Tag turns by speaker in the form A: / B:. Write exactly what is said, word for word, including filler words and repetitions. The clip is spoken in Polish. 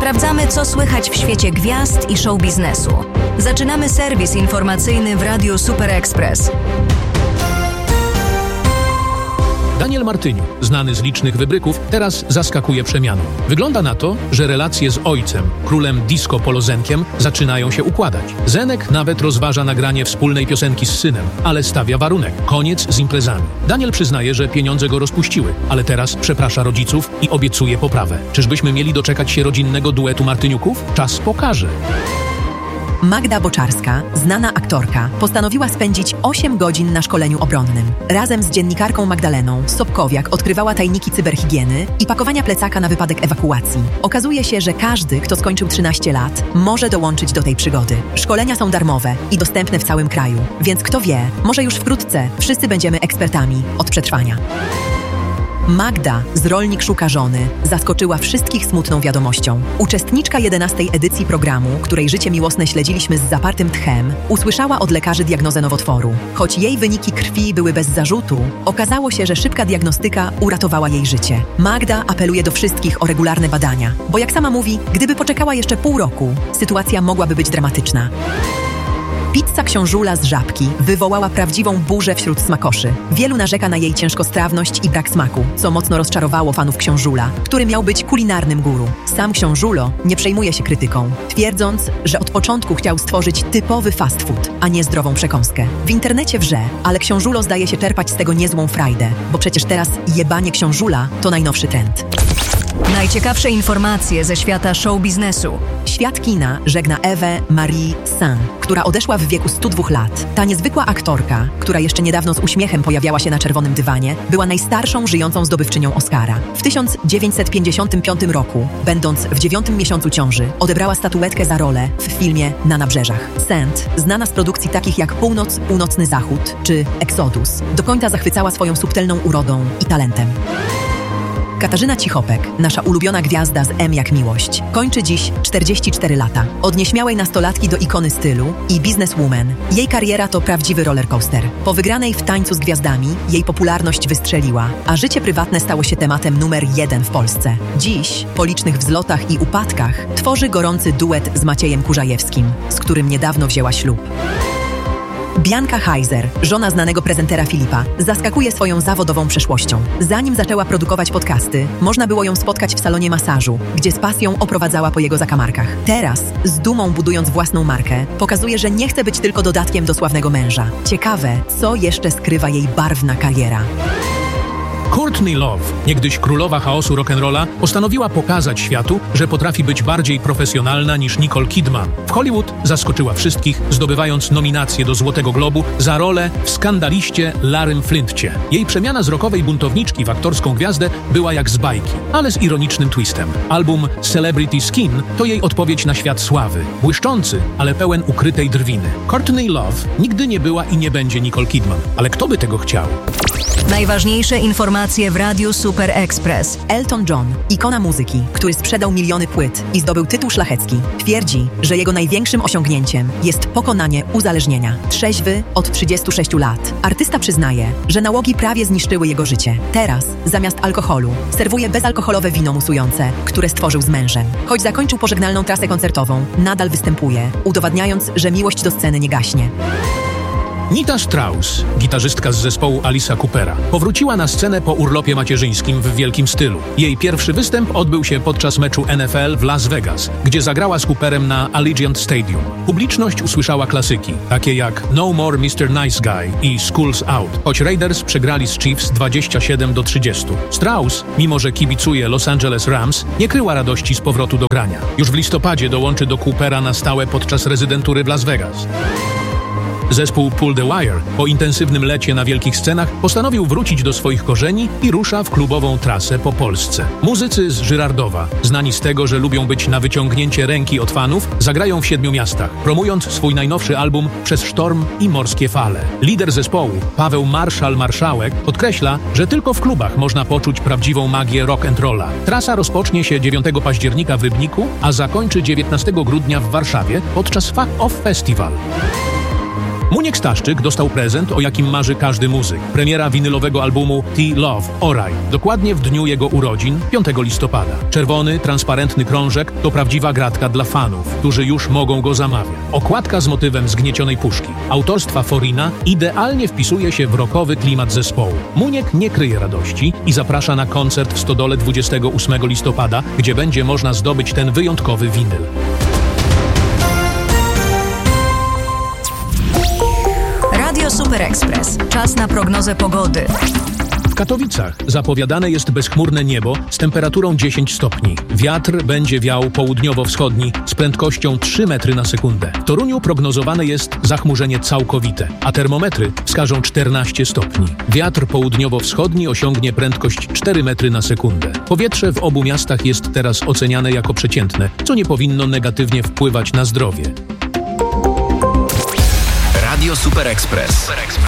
A: Sprawdzamy, co słychać w świecie gwiazd i show biznesu. Zaczynamy serwis informacyjny w Radiu Super Express.
B: Daniel Martyniuk, znany z licznych wybryków, teraz zaskakuje przemianą. Wygląda na to, że relacje z ojcem, królem disco polo Zenkiem, zaczynają się układać. Zenek nawet rozważa nagranie wspólnej piosenki z synem, ale stawia warunek – koniec z imprezami. Daniel przyznaje, że pieniądze go rozpuściły, ale teraz przeprasza rodziców i obiecuje poprawę. Czyżbyśmy mieli doczekać się rodzinnego duetu Martyniuków? Czas pokaże.
C: Magda Boczarska, znana aktorka, postanowiła spędzić osiem godzin na szkoleniu obronnym. Razem z dziennikarką Magdaleną Sobkowiak odkrywała tajniki cyberhigieny i pakowania plecaka na wypadek ewakuacji. Okazuje się, że każdy, kto skończył trzynaście lat, może dołączyć do tej przygody. Szkolenia są darmowe i dostępne w całym kraju, więc kto wie, może już wkrótce wszyscy będziemy ekspertami od przetrwania. Magda z Rolnik szuka żony zaskoczyła wszystkich smutną wiadomością. Uczestniczka jedenastej edycji programu, której życie miłosne śledziliśmy z zapartym tchem, usłyszała od lekarzy diagnozę nowotworu. Choć jej wyniki krwi były bez zarzutu, okazało się, że szybka diagnostyka uratowała jej życie. Magda apeluje do wszystkich o regularne badania, bo jak sama mówi, gdyby poczekała jeszcze pół roku, sytuacja mogłaby być dramatyczna. Pizza książula z Żabki wywołała prawdziwą burzę wśród smakoszy. Wielu narzeka na jej ciężkostrawność i brak smaku, co mocno rozczarowało fanów książula, który miał być kulinarnym guru. Sam książulo nie przejmuje się krytyką, twierdząc, że od początku chciał stworzyć typowy fast food, a nie zdrową przekąskę. W internecie wrze, ale książulo zdaje się czerpać z tego niezłą frajdę, bo przecież teraz jebanie książula to najnowszy trend.
A: Najciekawsze informacje ze świata show biznesu.
C: Świat kina żegna Ewę Marie Saint, która odeszła w wieku stu dwóch lat. Ta niezwykła aktorka, która jeszcze niedawno z uśmiechem pojawiała się na czerwonym dywanie, była najstarszą żyjącą zdobywczynią Oscara. W tysiąc dziewięćset pięćdziesiątym piątym roku, będąc w dziewiątym miesiącu ciąży, odebrała statuetkę za rolę w filmie Na nabrzeżach. Saint, znana z produkcji takich jak Północ, Północny Zachód czy Exodus, do końca zachwycała swoją subtelną urodą i talentem. Katarzyna Cichopek, nasza ulubiona gwiazda z M jak miłość, kończy dziś czterdzieści cztery lata. Od nieśmiałej nastolatki do ikony stylu i businesswoman, jej kariera to prawdziwy rollercoaster. Po wygranej w Tańcu z Gwiazdami jej popularność wystrzeliła, a życie prywatne stało się tematem numer jeden w Polsce. Dziś, po licznych wzlotach i upadkach, tworzy gorący duet z Maciejem Kurzajewskim, z którym niedawno wzięła ślub. Bianca Heiser, żona znanego prezentera Filipa, zaskakuje swoją zawodową przeszłością. Zanim zaczęła produkować podcasty, można było ją spotkać w salonie masażu, gdzie z pasją oprowadzała po jego zakamarkach. Teraz, z dumą budując własną markę, pokazuje, że nie chce być tylko dodatkiem do sławnego męża. Ciekawe, co jeszcze skrywa jej barwna kariera.
B: Courtney Love, niegdyś królowa chaosu rock'n'rolla, postanowiła pokazać światu, że potrafi być bardziej profesjonalna niż Nicole Kidman. W Hollywood zaskoczyła wszystkich, zdobywając nominację do Złotego Globu za rolę w Skandaliście Larrym Flintcie. Jej przemiana z rockowej buntowniczki w aktorską gwiazdę była jak z bajki, ale z ironicznym twistem. Album Celebrity Skin to jej odpowiedź na świat sławy. Błyszczący, ale pełen ukrytej drwiny. Courtney Love nigdy nie była i nie będzie Nicole Kidman, ale kto by tego chciał?
A: Najważniejsze informacje w Radiu Super Express.
C: Elton John, ikona muzyki, który sprzedał miliony płyt i zdobył tytuł szlachecki, twierdzi, że jego największym osiągnięciem jest pokonanie uzależnienia. Trzeźwy od trzydziestu sześciu lat. Artysta przyznaje, że nałogi prawie zniszczyły jego życie. Teraz, zamiast alkoholu, serwuje bezalkoholowe wino musujące, które stworzył z mężem. Choć zakończył pożegnalną trasę koncertową, nadal występuje, udowadniając, że miłość do sceny nie gaśnie.
B: Nita Strauss, gitarzystka z zespołu Alice'a Coopera, powróciła na scenę po urlopie macierzyńskim w wielkim stylu. Jej pierwszy występ odbył się podczas meczu N F L w Las Vegas, gdzie zagrała z Cooperem na Allegiant Stadium. Publiczność usłyszała klasyki, takie jak No More mister Nice Guy i School's Out, choć Raiders przegrali z Chiefs dwadzieścia siedem do trzydziestu. Strauss, mimo że kibicuje Los Angeles Rams, nie kryła radości z powrotu do grania. Już w listopadzie dołączy do Coopera na stałe podczas rezydentury w Las Vegas. Zespół Pull the Wire po intensywnym lecie na wielkich scenach postanowił wrócić do swoich korzeni i rusza w klubową trasę po Polsce. Muzycy z Żyrardowa, znani z tego, że lubią być na wyciągnięcie ręki od fanów, zagrają w siedmiu miastach, promując swój najnowszy album Przez sztorm i morskie fale. Lider zespołu, Paweł Marszal-Marszałek, podkreśla, że tylko w klubach można poczuć prawdziwą magię rock and rolla. Trasa rozpocznie się dziewiątego października w Rybniku, a zakończy dziewiętnastego grudnia w Warszawie podczas Fuck Off Festival. Muniek Staszczyk dostał prezent, o jakim marzy każdy muzyk. Premiera winylowego albumu T-Love Oraj. Dokładnie w dniu jego urodzin, piątego listopada. Czerwony, transparentny krążek to prawdziwa gratka dla fanów, którzy już mogą go zamawiać. Okładka z motywem zgniecionej puszki autorstwa Forina idealnie wpisuje się w rockowy klimat zespołu. Muniek nie kryje radości i zaprasza na koncert w Stodole dwudziestego ósmego listopada, gdzie będzie można zdobyć ten wyjątkowy winyl.
A: Radio Super Express. Czas na prognozę pogody.
B: W Katowicach zapowiadane jest bezchmurne niebo z temperaturą dziesięć stopni. Wiatr będzie wiał południowo-wschodni z prędkością trzy metry na sekundę. W Toruniu prognozowane jest zachmurzenie całkowite, a termometry wskażą czternaście stopni. Wiatr południowo-wschodni osiągnie prędkość cztery metry na sekundę. Powietrze w obu miastach jest teraz oceniane jako przeciętne, co nie powinno negatywnie wpływać na zdrowie.
D: Radio Super Express.